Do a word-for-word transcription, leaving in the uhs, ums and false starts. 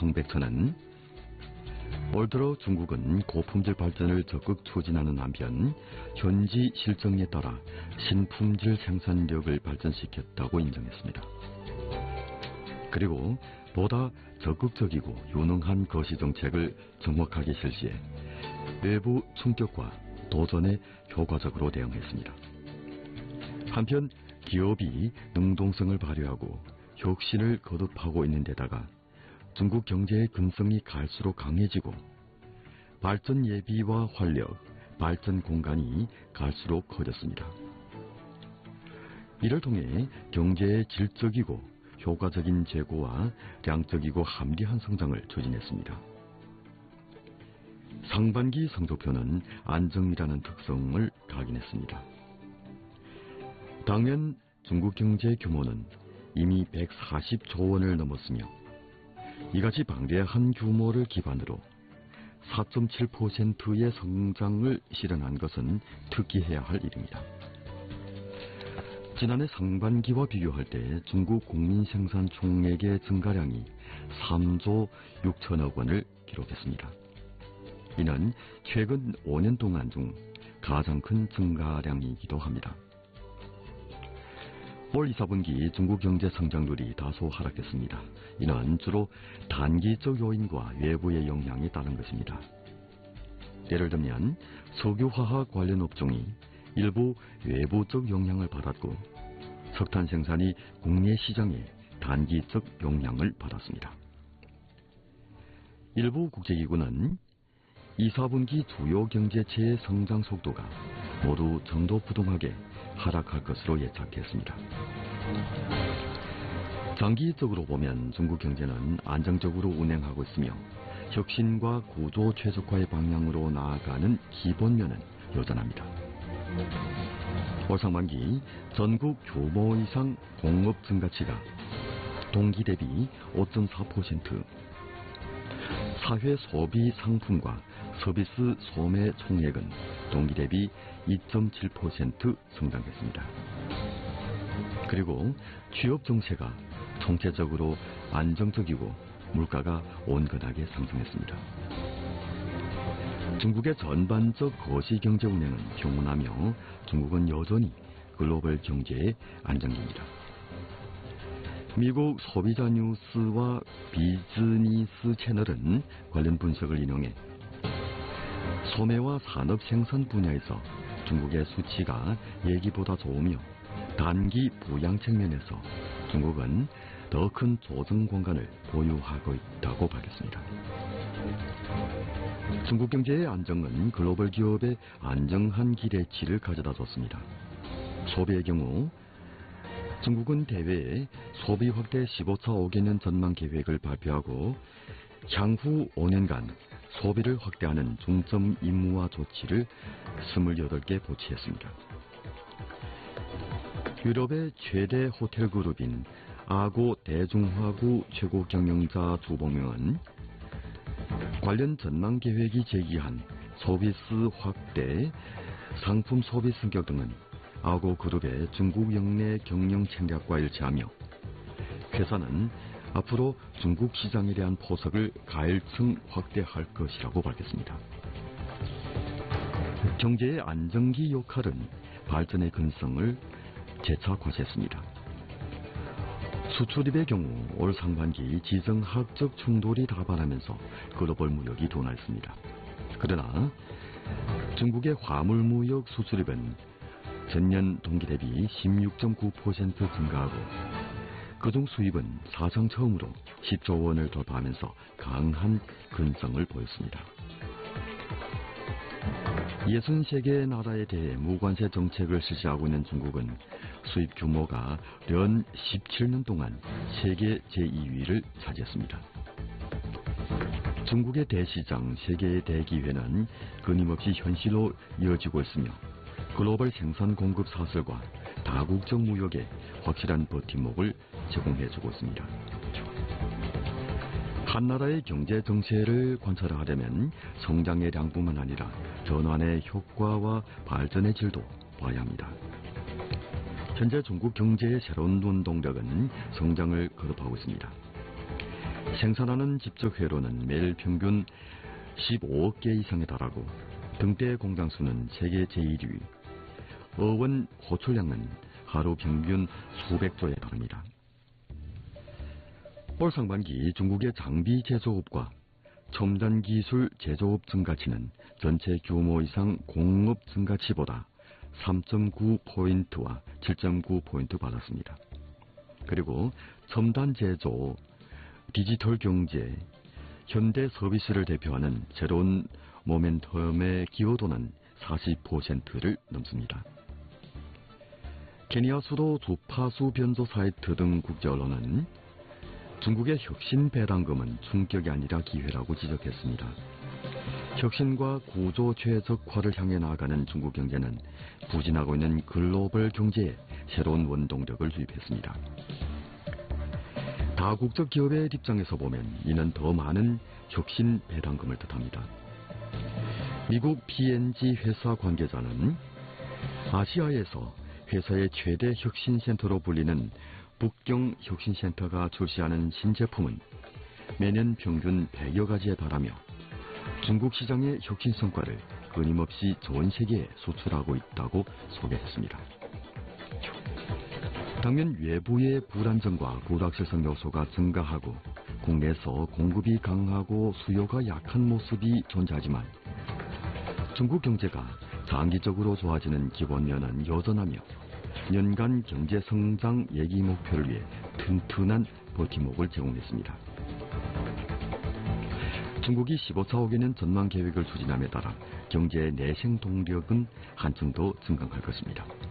황백천은 올 들어 중국은 고품질 발전을 적극 추진하는 한편 현지 실정에 따라 신품질 생산력을 발전시켰다고 인정했습니다. 그리고 보다 적극적이고 유능한 거시정책을 정확하게 실시해 외부 충격과 도전에 효과적으로 대응했습니다. 한편 기업이 능동성을 발휘하고 혁신을 거듭하고 있는 데다가 중국 경제의 근성이 갈수록 강해지고 발전 예비와 활력, 발전 공간이 갈수록 커졌습니다. 이를 통해 경제의 질적이고 효과적인 재고와 양적이고 합리한 성장을 추진했습니다. 상반기 성적표는 안정이라는 특성을 각인했습니다. 당년 중국 경제 규모는 이미 백사십조 원을 넘었으며 이같이 방대한 규모를 기반으로 사 점 칠 퍼센트의 성장을 실현한 것은 특기해야 할 일입니다. 지난해 상반기와 비교할 때 중국 국민 생산 총액의 증가량이 삼조 육천억 원을 기록했습니다. 이는 최근 오 년 동안 중 가장 큰 증가량이기도 합니다. 올 이, 사분기 중국 경제 성장률이 다소 하락했습니다. 이는 주로 단기적 요인과 외부의 영향에 따른 것입니다. 예를 들면 석유화학 관련 업종이 일부 외부적 영향을 받았고 석탄 생산이 국내 시장에 단기적 영향을 받았습니다. 일부 국제기구는 이, 사분기 주요 경제체의 성장 속도가 모두 정도부동하게 하락할 것으로 예측했습니다. 장기적으로 보면 중국 경제는 안정적으로 운행하고 있으며 혁신과 구조 최적화의 방향으로 나아가는 기본면은 여전합니다. 올 상반기 전국 규모 이상 공업 증가치가 동기 대비 오 점 사 퍼센트, 사회 소비 상품과 서비스 소매 총액은 동기 대비 이 점 칠 퍼센트 성장했습니다. 그리고 취업 정체가 총체적으로 안정적이고 물가가 온건하게 상승했습니다. 중국의 전반적 거시경제 운행은 평온하며 중국은 여전히 글로벌 경제의 안정기입니다. 미국 소비자 뉴스와 비즈니스 채널은 관련 분석을 인용해 소매와 산업 생산 분야에서 중국의 수치가 예기보다 좋으며 단기 부양 측면에서 중국은 더 큰 조정 공간을 보유하고 있다고 밝혔습니다. 중국 경제의 안정은 글로벌 기업의 안정한 기대치를 가져다 줬습니다. 소비의 경우 중국은 대외에 소비 확대 십오 차 오 개년 전망 계획을 발표하고 향후 오 년간 소비를 확대하는 중점 임무와 조치를 스물여덟 개 보치했습니다. 유럽의 최대 호텔 그룹인 아고 대중화구 최고 경영자 주봉명은 관련 전망 계획이 제기한 서비스 확대, 상품 소비 승격 등은 아고 그룹의 중국 역내 경영戦略과 일치하며 회사는 앞으로 중국 시장에 대한 포석을 가일층 확대할 것이라고 밝혔습니다. 경제의 안정기 역할은 발전의 근성을 재차 과시했습니다. 수출입의 경우 올 상반기 지정학적 충돌이 다발하면서 글로벌 무역이 둔화했습니다. 그러나 중국의 화물 무역 수출입은 전년 동기 대비 십육 점 구 퍼센트 증가하고 그중 수입은 사상 처음으로 십조 원을 돌파하면서 강한 근성을 보였습니다. 예순세 개의 나라에 대해 무관세 정책을 실시하고 있는 중국은 수입 규모가 연 십칠 년 동안 세계 제이 위를 차지했습니다. 중국의 대시장 세계의 대기회는 끊임없이 현실로 이어지고 있으며 글로벌 생산 공급 사슬과 다국적 무역에 확실한 버팀목을 제공해주고 있습니다. 한 나라의 경제 정세를 관찰하려면 성장의 량뿐만 아니라 전환의 효과와 발전의 질도 봐야 합니다. 현재 중국 경제의 새로운 눈동력은 성장을 거듭하고 있습니다. 생산하는 집적 회로는 매일 평균 십오억 개 이상에 달하고 등대 공장 수는 세계 제일 위, 어원 호출량은 하루 평균 수백 조에 달합니다. 올 상반기 중국의 장비 제조업과 첨단 기술 제조업 증가치는 전체 규모 이상 공업 증가치보다 삼 점 구 포인트와 칠 점 구 포인트 받았습니다. 그리고 첨단 제조, 디지털 경제, 현대 서비스를 대표하는 새로운 모멘텀의 기여도는 사십 퍼센트를 넘습니다. 케니아 수도 주파수 변조 사이트 등 국제 언론은 중국의 혁신 배당금은 충격이 아니라 기회라고 지적했습니다. 혁신과 구조 최적화를 향해 나아가는 중국 경제는 부진하고 있는 글로벌 경제에 새로운 원동력을 주입했습니다. 다국적 기업의 입장에서 보면 이는 더 많은 혁신 배당금을 뜻합니다. 미국 피엔지 회사 관계자는 아시아에서 회사의 최대 혁신센터로 불리는 북경 혁신센터가 출시하는 신제품은 매년 평균 백여 가지에 달하며 중국 시장의 혁신 성과를 끊임없이 전 세계에 수출하고 있다고 소개했습니다. 당면 외부의 불안정과 불확실성 요소가 증가하고 국내에서 공급이 강하고 수요가 약한 모습이 존재하지만 중국 경제가 장기적으로 좋아지는 기본면은 여전하며 연간 경제 성장 예기 목표를 위해 튼튼한 버팀목을 제공했습니다. 중국이 십오 차 오 개년 전망 계획을 추진함에 따라 경제의 내생 동력은 한층 더 증강할 것입니다.